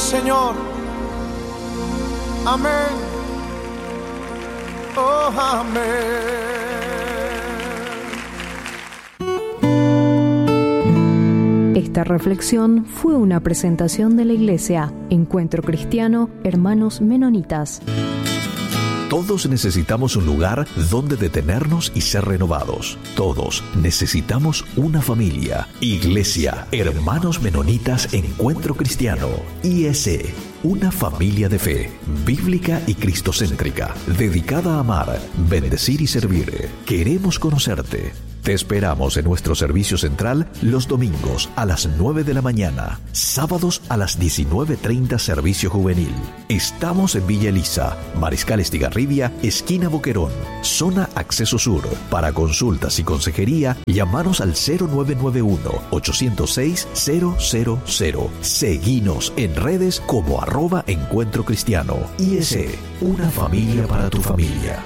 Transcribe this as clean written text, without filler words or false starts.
Señor. Amén. Oh, amén. Esta reflexión fue una presentación de la Iglesia Encuentro Cristiano Hermanos Menonitas. Todos necesitamos un lugar donde detenernos y ser renovados. Todos necesitamos una familia. Iglesia Hermanos Menonitas Encuentro Cristiano, IS, una familia de fe, bíblica y cristocéntrica, dedicada a amar, bendecir y servir. Queremos conocerte. Te esperamos en nuestro servicio central los domingos a las 9 de la mañana, sábados a las 19:30 servicio juvenil. Estamos en Villa Elisa, Mariscal Estigarribia, esquina Boquerón, zona Acceso Sur. Para consultas y consejería, llámanos al 0991-806-000. Seguinos en redes como @Encuentro Cristiano. IS, una familia para tu familia.